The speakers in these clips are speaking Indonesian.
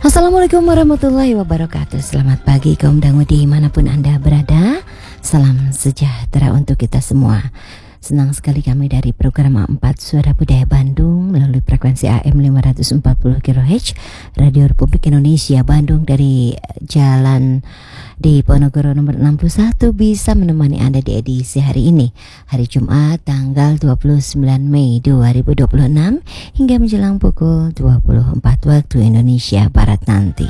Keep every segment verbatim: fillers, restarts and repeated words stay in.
Assalamualaikum warahmatullahi wabarakatuh. Selamat pagi kaum dangu dimanapun Anda berada. Salam sejahtera untuk kita semua. Senang sekali kami dari program A empat Suara Budaya Bandung melalui frekuensi A M lima ratus empat puluh kilohertz Radio Republik Indonesia Bandung dari Jalan di Ponorogo nomor enam puluh satu bisa menemani Anda di edisi hari ini, hari Jumat tanggal dua puluh sembilan Mei dua ribu dua puluh enam hingga menjelang pukul dua puluh empat waktu Indonesia Barat nanti.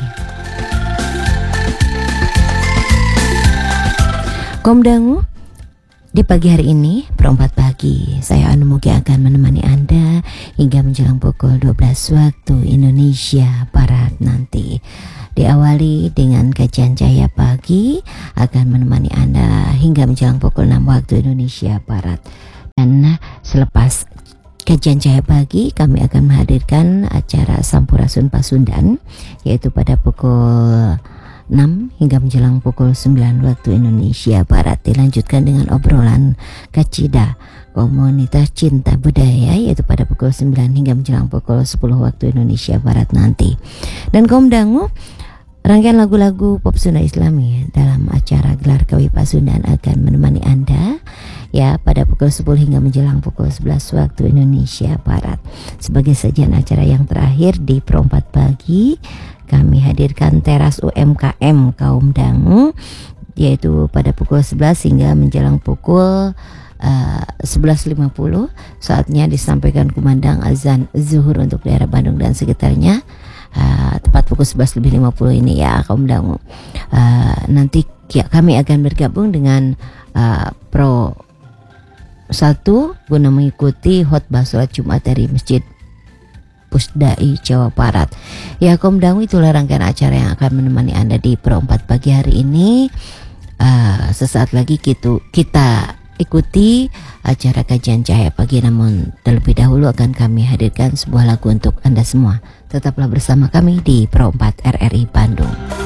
Kaum dangu, di pagi hari ini, perempat pagi, saya Anu Mugi akan menemani Anda hingga menjelang pukul dua belas waktu Indonesia Barat nanti. Diawali dengan kajian cahaya pagi, akan menemani Anda hingga menjelang pukul enam waktu Indonesia Barat. Dan selepas kajian cahaya pagi, kami akan menghadirkan acara Sampurasun Pasundan, yaitu pada pukul enam hingga menjelang pukul sembilan waktu Indonesia Barat. Dilanjutkan dengan obrolan Kacida Komunitas Cinta Budaya, yaitu pada pukul sembilan hingga menjelang pukul sepuluh waktu Indonesia Barat nanti. Dan kaum dangu, rangkaian lagu-lagu pop Sunda Islami dalam acara Gelar Kawi Pasundan akan menemani Anda ya pada pukul sepuluh hingga menjelang pukul sebelas waktu Indonesia Barat. Sebagai sajian acara yang terakhir di perempat pagi, kami hadirkan teras U M K M kaum dangu, yaitu pada pukul sebelas hingga menjelang pukul uh, sebelas lima puluh. Saatnya disampaikan kumandang azan zuhur untuk daerah Bandung dan sekitarnya, uh, tepat pukul sebelas lebih lima puluh ini ya kaum dangu. Uh, nanti ya, kami akan bergabung dengan uh, Pro satu guna mengikuti khotbah sholat Jumat dari Masjid Pusdai Jawa Barat. Ya kaum dangu, itulah rangkaian acara yang akan menemani Anda di perempat pagi hari ini. Uh, sesaat lagi kita, kita ikuti acara kajian cahaya pagi, namun terlebih dahulu akan kami hadirkan sebuah lagu untuk Anda semua. Tetaplah bersama kami di Perempat R R I Bandung.